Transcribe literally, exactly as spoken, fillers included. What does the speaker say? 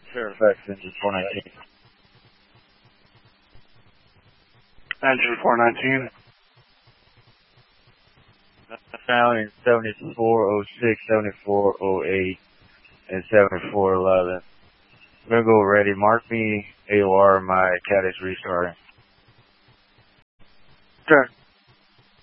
Fairfax engine four nineteen. Engine four nineteen. Found in seventy-four oh six, seventy-four oh eight, and seventy-four eleven. I'm gonna go ready. Mark me A O R, my cat is restarting. Sure.